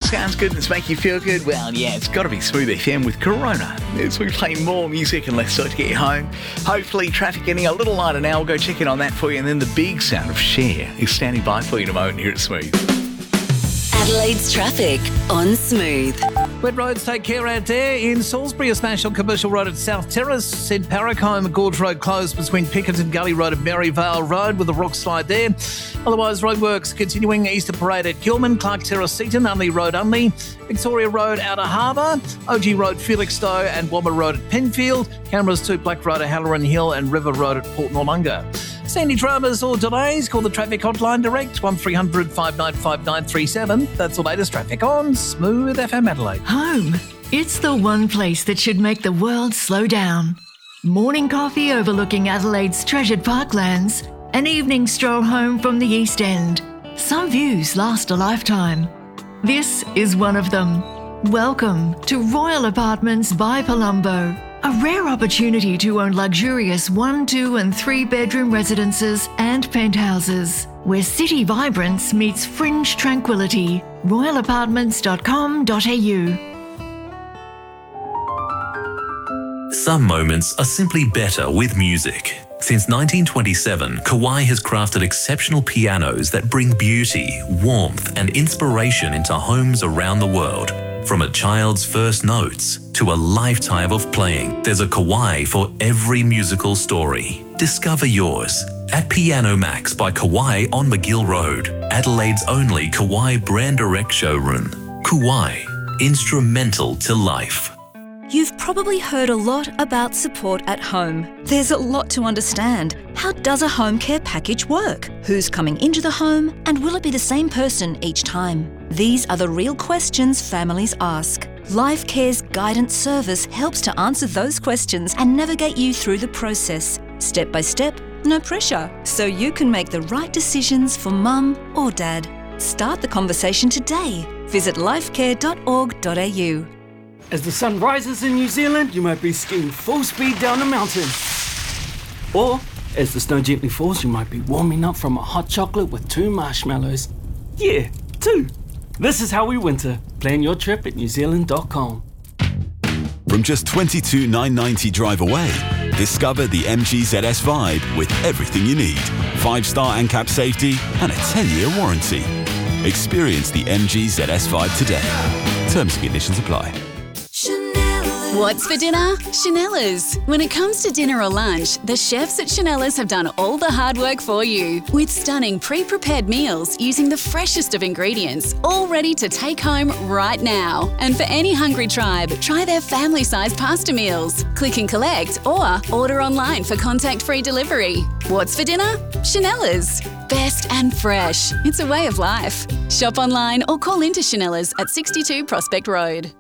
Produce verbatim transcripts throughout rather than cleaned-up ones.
sounds good and it's making you feel good, well, yeah, it's got to be Smooth F M with Corona. As we play more music and less so to get you home. Hopefully, traffic getting a little lighter now. We'll go check in on that for you. And then the big sound of Cher is standing by for you in a moment here at Smooth. Adelaide's traffic on Smooth. Wet roads take care out there. In Salisbury, a smash on Commercial Road at South Terrace. In Paracombe, Gorge Road closed between Pickerton Gully Road and Maryvale Road with a rock slide there. Otherwise, roadworks continuing Easter Parade at Gilman, Clark Terrace, Seaton, Unley Road, Unley, Victoria Road, Outer Harbour, O G Road, Felixstowe and Wobber Road at Penfield, Cameras to Black Road at Halloran Hill and River Road at Port Noarlunga. See any dramas or delays? Call the traffic hotline direct, one three hundred five nine five nine three seven. That's the latest traffic on Smooth F M Adelaide. Home. It's the one place that should make the world slow down. Morning coffee overlooking Adelaide's treasured parklands. An evening stroll home from the East End. Some views last a lifetime. This is one of them. Welcome to Royal Apartments by Palumbo. A rare opportunity to own luxurious one, two and three bedroom residences and penthouses, where city vibrance meets fringe tranquility. royal apartments dot com dot a u. Some moments are simply better with music. Since nineteen twenty-seven, Kawai has crafted exceptional pianos that bring beauty, warmth and inspiration into homes around the world. From a child's first notes to a lifetime of playing, there's a Kawai for every musical story. Discover yours at Piano Max by Kawai on McGill Road, Adelaide's only Kawai brand direct showroom. Kawai, instrumental to life. You've probably heard a lot about support at home. There's a lot to understand. How does a home care package work? Who's coming into the home? And will it be the same person each time? These are the real questions families ask. Life Care's guidance service helps to answer those questions and navigate you through the process. Step by step, no pressure. So you can make the right decisions for mum or dad. Start the conversation today. Visit lifecare dot org dot a u. As the sun rises in New Zealand, you might be skiing full speed down a mountain. Or, as the snow gently falls, you might be warming up from a hot chocolate with two marshmallows. Yeah, two. This is how we winter. Plan your trip at new zealand dot com. From just twenty-two thousand nine hundred ninety drive away, discover the M G Z S Vibe with everything you need. Five-star ANCAP safety and a ten-year warranty. Experience the M G Z S Vibe today. Terms and conditions apply. What's for dinner? Chanella's. When it comes to dinner or lunch, the chefs at Chanella's have done all the hard work for you. With stunning pre-prepared meals using the freshest of ingredients, all ready to take home right now. And for any hungry tribe, try their family-sized pasta meals. Click and collect or order online for contact-free delivery. What's for dinner? Chanella's. Best and fresh. It's a way of life. Shop online or call into Chanella's at sixty-two Prospect Road.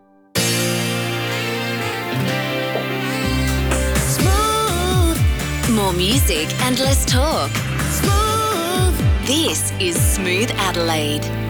More music and less talk. Smooth. This is Smooth Adelaide.